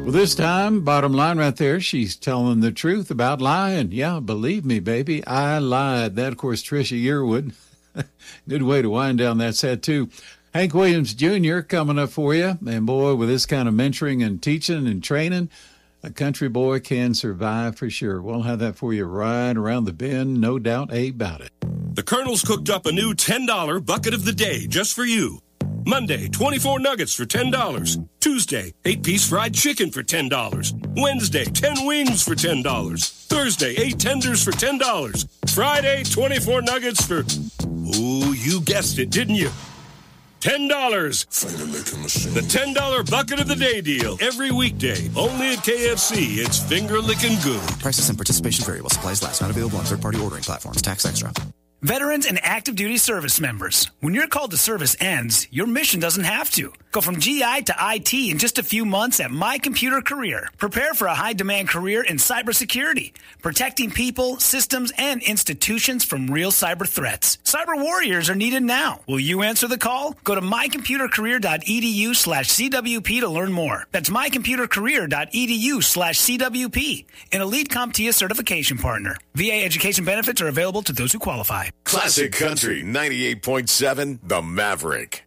Well, this time, bottom line right there, she's telling the truth about lying. Yeah, believe me, baby, I lied. That, of course, Trisha Yearwood. Good way to wind down that set, too. Hank Williams Jr. coming up for you. And, boy, with this kind of mentoring and teaching and training, a country boy can survive for sure. We'll have that for you right around the bend, no doubt about it. The Colonel's cooked up a new $10 bucket of the day just for you. Monday, 24 nuggets for $10. Tuesday, 8-piece fried chicken for $10. Wednesday, 10 wings for $10. Thursday, 8 tenders for $10. Friday, 24 nuggets for, ooh, you guessed it, didn't you? $10. The $10 bucket of the day deal. Every weekday, only at KFC. It's finger-licking good. Prices and participation vary while supplies last. Not available on third-party ordering platforms. Tax extra. Veterans and active duty service members, when your call to service ends, your mission doesn't have to. Go from GI to IT in just a few months at My Computer Career. Prepare for a high-demand career in cybersecurity, protecting people, systems, and institutions from real cyber threats. Cyber warriors are needed now. Will you answer the call? Go to mycomputercareer.edu/CWP to learn more. That's mycomputercareer.edu/CWP, an Elite CompTIA certification partner. VA education benefits are available to those who qualify. Classic Country 98.7, The Maverick.